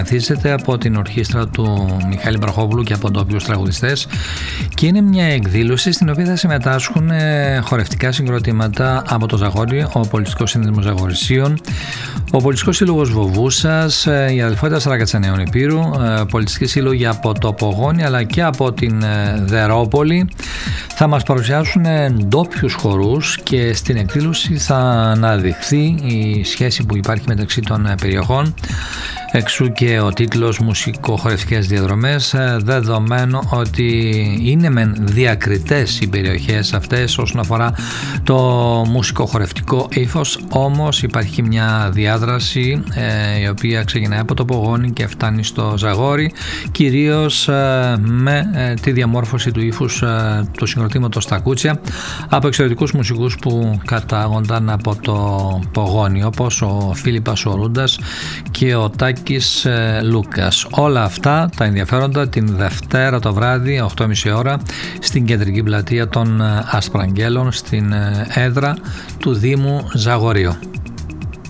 Ανθίζεται από την ορχήστρα του Μιχάλη Μπραχόπουλου και από ντόπιους τραγουδιστές και είναι μια εκδήλωση στην οποία θα συμμετάσχουν χορευτικά συγκροτήματα από το Ζαγόρι, ο Πολιτιστικός Σύνδεσμος Ζαγορισίων, ο Πολιτιστικός Σύλλογος Βοβούσας, η Αδελφότητα Σαρακατσανέων Υπήρου, πολιτιστικοί σύλλογοι από το Πογόνι αλλά και από την Δερόπολη. Θα μας παρουσιάσουν ντόπιους χορούς και στην εκδήλωση θα αναδειχθεί η σχέση που υπάρχει μεταξύ των περιοχών. Εξού και ο τίτλος «Μουσικοχορευτικές διαδρομές», δεδομένου ότι είναι μεν διακριτές οι περιοχές αυτές όσον αφορά το μουσικοχορευτικό ύφος, όμως υπάρχει μια διάδραση η οποία ξεκινάει από το Πογόνι και φτάνει στο Ζαγόρι, κυρίως με τη διαμόρφωση του ύφους του συγκροτήματος στα Κούτσια από εξαιρετικούς μουσικούς που κατάγονταν από το Πογόνι, όπως ο Φίλιππας ο Ρούντας και ο Τάκης Λούκας. Όλα αυτά τα ενδιαφέροντα την Δευτέρα το βράδυ 8.30 ώρα στην κεντρική πλατεία των Ασπραγγέλων, στην έδρα του Δήμου Ζαγορίου.